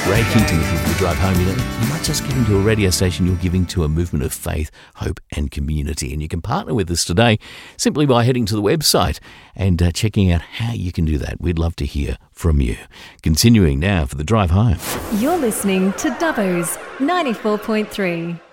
Ray Kington for the drive home. You're not just giving to a radio station, you're giving to a movement of faith, hope and community. And you can partner with us today simply by heading to the website and checking out how you can do that. We'd love to hear from you. Continuing now for the drive home. You're listening to Dubbo's 94.3.